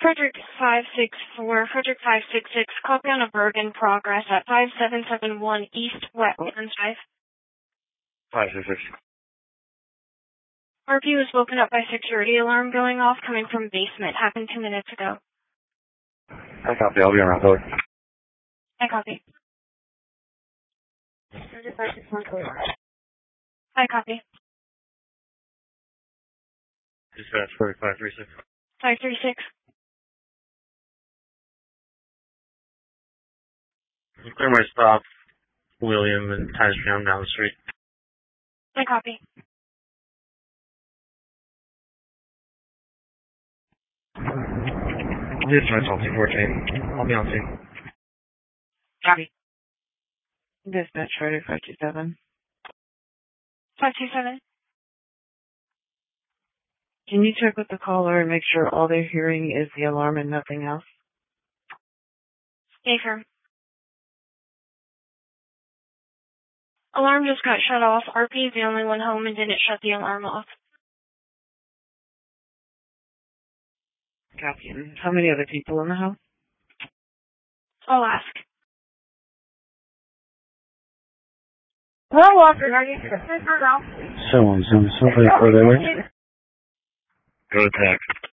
Frederick 564, Frederick 566, copy on a bird in progress at 5771 East Wetlands Drive. 566. RP was woken up by security alarm going off coming from basement. Happened 2 minutes ago. I copy. I'll be around. Over. I copy. I copy. Dispatch 4536. 536. Clear my stop, William, and Times Jam down the street. I copy. Dispatch 214. I'll be on scene. Copy. Dispatch 527. 527. Can you check with the caller and make sure all they're hearing is the alarm and nothing else? Affirm. Alarm just got shut off. RP is the only one home and didn't shut the alarm off. Copy. And how many other people in the house? I'll ask. Hello, Walter. Are you Christmas or no? So on, so far, where they were? Go to text.